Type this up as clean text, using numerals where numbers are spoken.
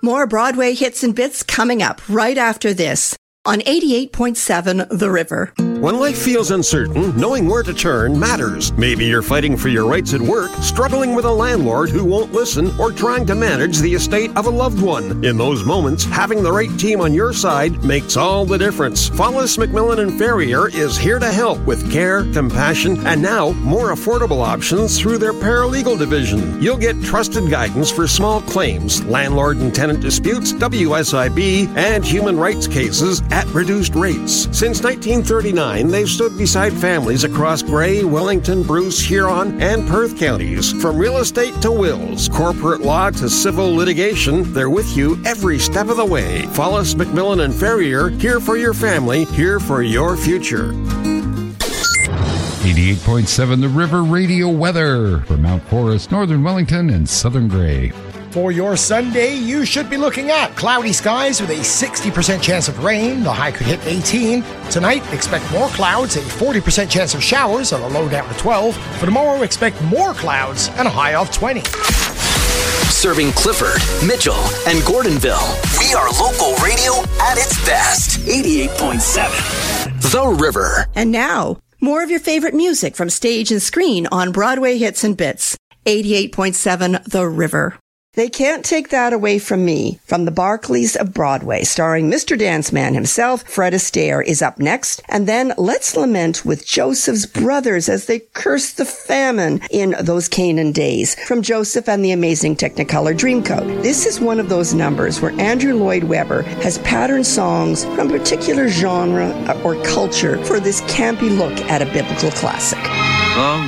More Broadway hits and bits coming up right after this on 88.7 The River. When life feels uncertain, knowing where to turn matters. Maybe you're fighting for your rights at work, struggling with a landlord who won't listen, or trying to manage the estate of a loved one. In those moments, having the right team on your side makes all the difference. Follis McMillan and Ferrier is here to help with care, compassion, and now more affordable options through their paralegal division. You'll get trusted guidance for small claims, landlord and tenant disputes, WSIB, and human rights cases at reduced rates. Since 1939, they've stood beside families across Grey, Wellington, Bruce, Huron, and Perth counties. From real estate to wills, corporate law to civil litigation, they're with you every step of the way. Follis McMillan and Ferrier, here for your family, here for your future. 88.7 The River Radio weather for Mount Forest, Northern Wellington, and Southern Grey. For your Sunday, you should be looking at cloudy skies with a 60% chance of rain. The high could hit 18. Tonight, expect more clouds, a 40% chance of showers on a low down to 12. For tomorrow, expect more clouds and a high of 20. Serving Clifford, Mitchell, and Gordonville. We are local radio at its best. 88.7 The River. And now, more of your favorite music from stage and screen on Broadway Hits and Bits. 88.7 The River. They Can't Take That Away From Me, from the Barclays of Broadway, starring Mr. Dance Man himself. Fred Astaire is up next. And then Let's Lament with Joseph's brothers as they curse the famine in those Canaan days, from Joseph and the Amazing Technicolor Dreamcoat. This is one of those numbers where Andrew Lloyd Webber has patterned songs from a particular genre or culture for this campy look at a biblical classic.